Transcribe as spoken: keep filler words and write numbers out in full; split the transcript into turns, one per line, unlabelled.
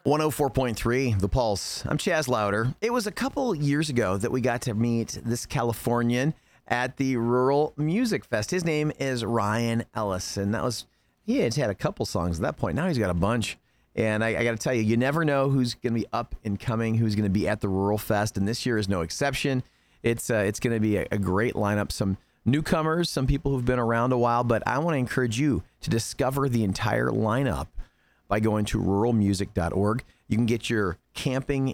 one oh four point three, The Pulse. I'm Chaz Louder. It was a couple years ago that we got to meet this Californian at the Rural Music Fest. His name is Ryan Ellis, and that was he had had a couple songs at that point. Now he's got a bunch. And I, I got to tell you, you never know who's going to be up and coming, who's going to be at the Rural Fest, and this year is no exception. It's uh, it's going to be a, a great lineup. Some newcomers, some people who've been around a while, but I want to encourage you to discover the entire lineup by going to rural music dot org. You can get your camping